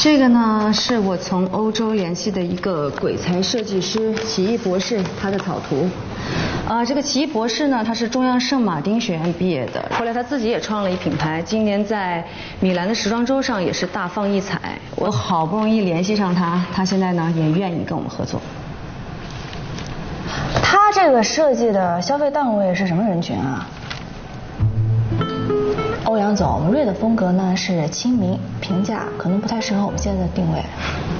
这个呢是我从欧洲联系的一个鬼才设计师奇异博士他的草图。这个奇异博士呢，他是中央圣马丁学院毕业的，后来他自己也创了一品牌，今年在米兰的时装周上也是大放异彩。我好不容易联系上他，他现在呢也愿意跟我们合作。 他这个设计的消费档位是什么人群啊？欧阳总，我们瑞的风格呢是亲民平价，可能不太适合我们现在的定位。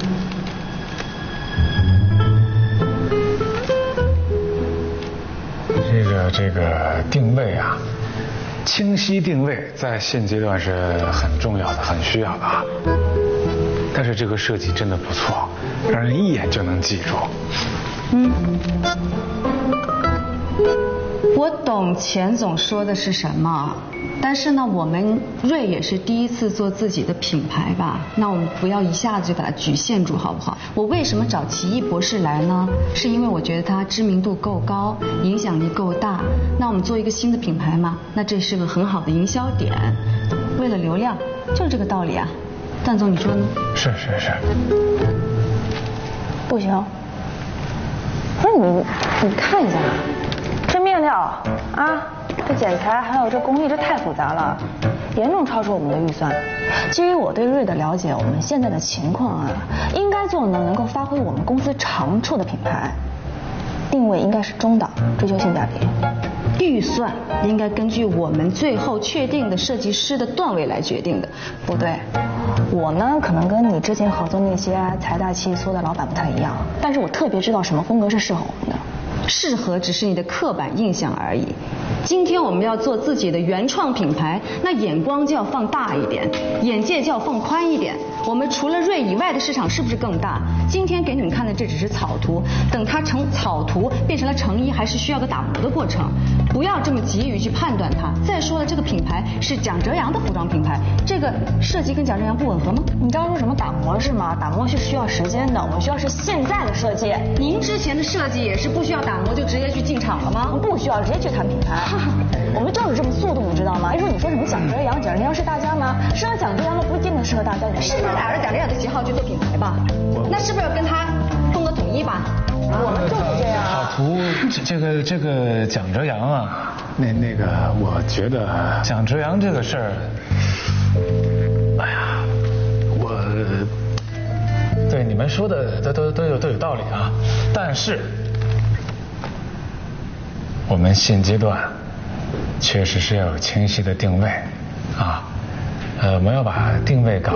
这个定位啊，清晰定位在现阶段是很重要的，很需要的啊。但是这个设计真的不错，让人一眼就能记住。 我懂钱总说的是什么，但是呢，我们瑞也是第一次做自己的品牌吧，那我们不要一下子就把它局限住，好不好？我为什么找奇异博士来呢？是因为我觉得他知名度够高，影响力够大。那我们做一个新的品牌嘛，那这是个很好的营销点。为了流量，就是这个道理啊。段总，你说呢？ 是。 不行，不是你看一下。这面料啊，这剪裁还有这工艺，这太复杂了，严重超出我们的预算。基于我对瑞的了解，我们现在的情况啊，应该做能够发挥我们公司长处的品牌，定位应该是中档，追求性价比。 预算应该根据我们最后确定的设计师的段位来决定的。 不对，我呢可能跟你之前合作那些财大气粗的老板不太一样，但是我特别知道什么风格是适合我们的。 适合只是你的刻板印象而已。今天我们要做自己的原创品牌，那眼光就要放大一点，眼界就要放宽一点。我们除了瑞以外的市场是不是更大？今天给你们看的这只是草图，等它从草图变成了成衣，还是需要个打磨的过程。不要这么急于去判断它。再说了，这个品牌是蒋哲阳的服装品牌，这个设计跟蒋哲阳不吻合吗？ 你知道说什么打磨是吗？打磨是需要时间的，我们需要是现在的设计。 您之前的设计也是不需要打磨就直接去进场了吗？ 我们不需要直接去谈品牌，我们就是这么速度，你知道吗？你说什么蒋哲阳，蒋哲阳是大家吗？适合蒋哲阳的不一定能适合大家。 是不是打着蒋哲阳的旗号去做品牌吧？那是不是要跟他风格统一吧？ 我们就是这样。 草图这个蒋哲阳啊，那个，我觉得蒋哲阳这个事儿，哎呀，对你们说的都有道理啊，但是我们现阶段确实是要有清晰的定位啊，我们要把定位搞